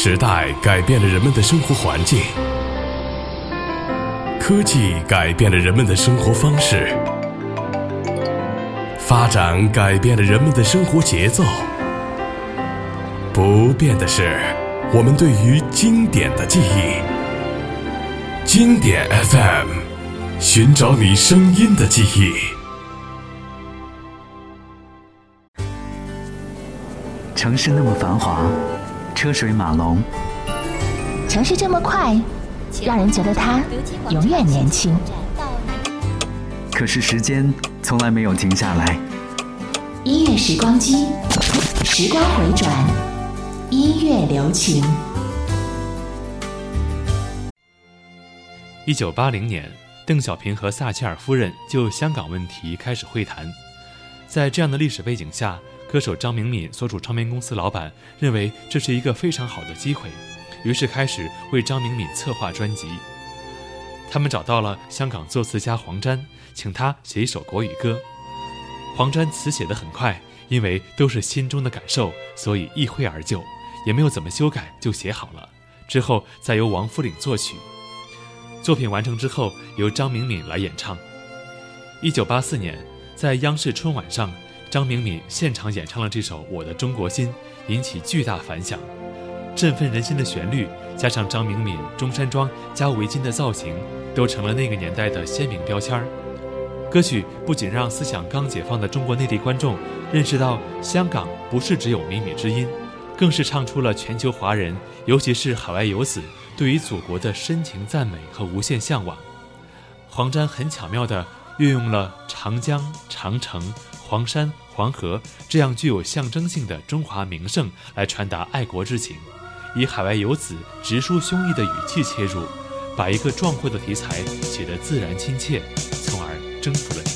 时代改变了人们的生活环境，科技改变了人们的生活方式，发展改变了人们的生活节奏。不变的是我们对于经典的记忆。经典 FM， 寻找你声音的记忆。 城市那么繁华，车水马龙， 城市这么快，让人觉得它永远年轻。 可是时间从来没有停下来。 音乐时光机，时光回转，音乐留情。 1980年，邓小平和撒切尔夫人就香港问题开始会谈。在这样的历史背景下，歌手张明敏所属唱片公司老板认为这是一个非常好的机会，于是开始为张明敏策划专辑。他们找到了香港作词家黄沾，请他写一首国语歌。黄沾词写得很快，因为都是心中的感受，所以一挥而就，也没有怎么修改就写好了。之后再由王富岭作曲。作品完成之后，由张明敏来演唱。1984年，在央视春晚上，张明敏现场演唱了这首《我的中国心》，引起巨大反响。振奋人心的旋律，加上张明敏中山装加围巾的造型，都成了那个年代的鲜明标签。歌曲不仅让思想刚解放的中国内地观众认识到香港不是只有靡靡之音，更是唱出了全球华人，尤其是海外游子对于祖国的深情赞美和无限向往。黄沾很巧妙地运用了长江、长城、黄山、黄河这样具有象征性的中华名胜来传达爱国之情，以海外游子直抒胸臆的语气切入，把一个壮阔的题材写得自然亲切，从而征服了